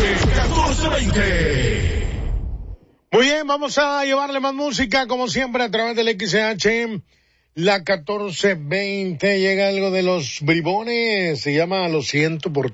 1420. Muy bien, vamos a llevarle más música, como siempre, a través del XH, la 1420. Llega algo de los Bribones, se llama Lo siento por